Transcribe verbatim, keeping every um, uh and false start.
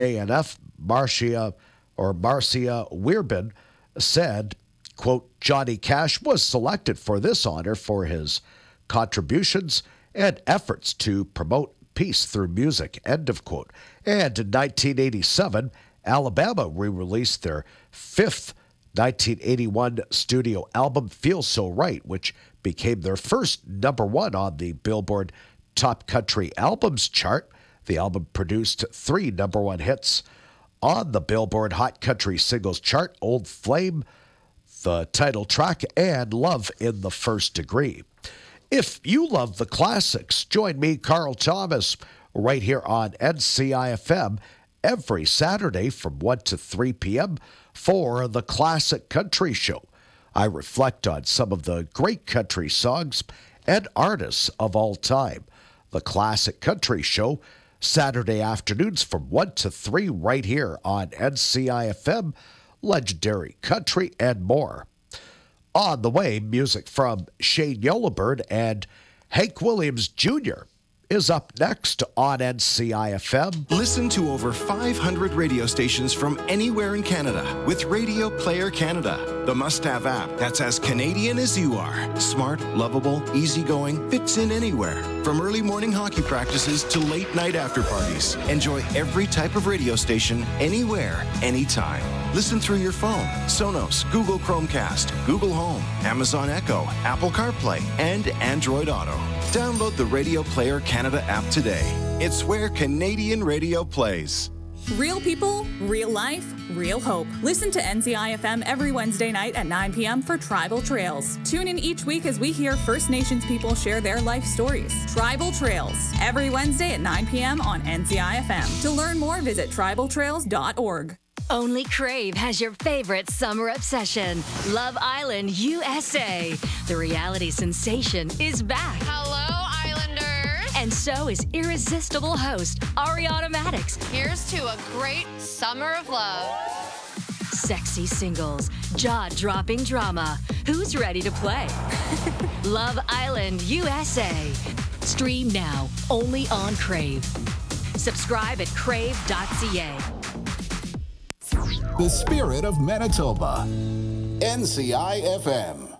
A N F, Marcia or Marcia Weirben, said, quote, Johnny Cash was selected for this honor for his contributions and efforts to promote peace through music, end of quote. And in nineteen eighty-seven, Alabama re-released their fifth nineteen eighty-one studio album, Feel So Right, which became their first number one on the Billboard Top Country Albums chart. The album produced three number one hits on the Billboard Hot Country Singles chart, Old Flame, the title track, and Love in the First Degree. If you love the classics, join me, Carl Thomas, right here on N C I F M every Saturday from one to three p.m. for the Classic Country Show. I reflect on some of the great country songs and artists of all time. The Classic Country Show, Saturday afternoons from one to three right here on N C I F M, legendary country and more. On the way, music from Shane Yellowbird and Hank Williams Junior is up next on N C I F M. Listen to over five hundred radio stations from anywhere in Canada with Radio Player Canada, the must-have app that's as Canadian as you are. Smart, lovable, easygoing, fits in anywhere. From early morning hockey practices to late night after parties. Enjoy every type of radio station, anywhere, anytime. Listen through your phone, Sonos, Google Chromecast, Google Home, Amazon Echo, Apple CarPlay, and Android Auto. Download the Radio Player Canada app today. It's where Canadian radio plays. Real people, real life, real hope. Listen to N C I F M every Wednesday night at nine p.m. for Tribal Trails. Tune in each week as we hear First Nations people share their life stories. Tribal Trails, every Wednesday at nine p.m. on N C I F M. To learn more, visit tribal trails dot org. Only Crave has your favorite summer obsession, Love Island U S A. The reality sensation is back. Hello, Islanders. And so is irresistible host Ariana Maddox. Here's to a great summer of love. Sexy singles, jaw-dropping drama. Who's ready to play? Love Island U S A. Stream now, only on Crave. Subscribe at crave dot c a. The spirit of Manitoba. N C I F M.